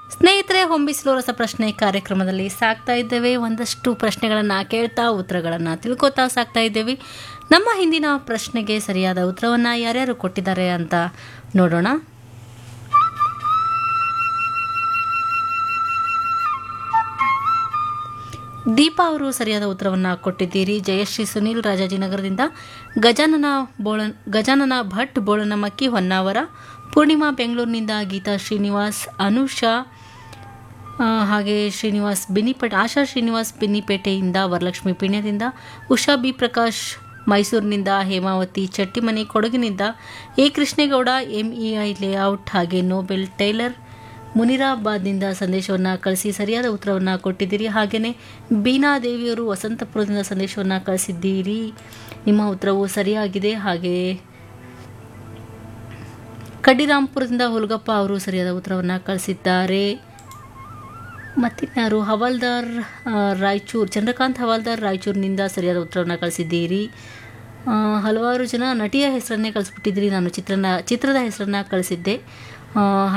ಸ್ನೇಹಿತರೆ, ಹೊಂಬಿಸಿಲು ರಸಪ್ರಶ್ನೆ ಕಾರ್ಯಕ್ರಮದಲ್ಲಿ ಸಾಕ್ತಾ ಇದ್ದೇವೆ. ಒಂದಷ್ಟು ಪ್ರಶ್ನೆಗಳನ್ನು ಕೇಳ್ತಾ ಉತ್ತರಗಳನ್ನು ತಿಳ್ಕೊತಾ ಸಾಕ್ತಾ ಇದ್ದೇವೆ. ನಮ್ಮ ಹಿಂದಿನ ಪ್ರಶ್ನೆಗೆ ಸರಿಯಾದ ಉತ್ತರವನ್ನು ಯಾರ್ಯಾರು ಕೊಟ್ಟಿದ್ದಾರೆ ಅಂತ ನೋಡೋಣ. ದೀಪಾ ಅವರು ಸರಿಯಾದ ಉತ್ತರವನ್ನು ಕೊಟ್ಟಿದ್ದೀರಿ. ಜಯಶ್ರೀ ಸುನೀಲ್ ರಾಜಾಜಿನಗರದಿಂದ, ಗಜಾನನ ಭಟ್ ಬೋಳನಮಕ್ಕಿ ಹೊನ್ನಾವರ, ಪೂರ್ಣಿಮಾ ಬೆಂಗಳೂರಿನಿಂದ, ಗೀತಾ ಶ್ರೀನಿವಾಸ್, ಅನುಷಾ ಹಾಗೆ ಶ್ರೀನಿವಾಸ್ ಬಿನ್ನಿಪೇಟೆ, ಆಶಾ ಶ್ರೀನಿವಾಸ್ ಬಿನ್ನಿಪೇಟೆಯಿಂದ, ವರಲಕ್ಷ್ಮಿ ಪಿಣ್ಯದಿಂದ, ಉಷಾ ಬಿ ಪ್ರಕಾಶ್ ಮೈಸೂರಿನಿಂದ, Hemavathi ಚಟ್ಟಿಮನೆ ಕೊಡಗಿನಿಂದ, A Krishnegowda MEI layout ಹಾಗೆ ನೋಬೆಲ್ ಟೈಲರ್ ಮುನಿರಾಬಾದ್ನಿಂದ ಸಂದೇಶವನ್ನು ಕಳಿಸಿ ಸರಿಯಾದ ಉತ್ತರವನ್ನು ಕೊಟ್ಟಿದ್ದೀರಿ. ಹಾಗೆಯೇ ಬೀನಾ ದೇವಿಯವರು ವಸಂತಪುರದಿಂದ ಸಂದೇಶವನ್ನು ಕಳಿಸಿದ್ದೀರಿ. ನಿಮ್ಮ ಉತ್ತರವು ಸರಿಯಾಗಿದೆ. ಹಾಗೆ ಕಡ್ಡಿರಾಂಪುರದಿಂದ ಹುಲ್ಗಪ್ಪ ಅವರು ಸರಿಯಾದ ಉತ್ತರವನ್ನು ಕಳಿಸಿದ್ದಾರೆ. ಮತ್ತಿನ್ಯಾರು, ಹವಾಲ್ದಾರ್ ರಾಯಚೂರು, ಚಂದ್ರಕಾಂತ್ ಹವಾಲ್ದಾರ್ ರಾಯಚೂರಿನಿಂದ ಸರಿಯಾದ ಉತ್ತರವನ್ನು ಕಳಿಸಿದ್ದೀರಿ. ಹಲವಾರು ಜನ ನಟಿಯ ಹೆಸರನ್ನೇ ಕಳಿಸ್ಬಿಟ್ಟಿದ್ದೀರಿ. ನಾನು ಚಿತ್ರದ ಹೆಸರನ್ನು ಕಳಿಸಿದ್ದೆ.